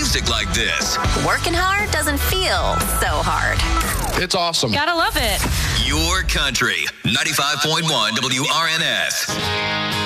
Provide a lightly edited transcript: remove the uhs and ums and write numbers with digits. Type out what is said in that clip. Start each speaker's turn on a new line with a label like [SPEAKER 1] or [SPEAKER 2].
[SPEAKER 1] music like this.
[SPEAKER 2] Working hard doesn't feel so hard.
[SPEAKER 3] It's awesome.
[SPEAKER 4] Gotta love it.
[SPEAKER 1] Your country. 95.1 WRNS.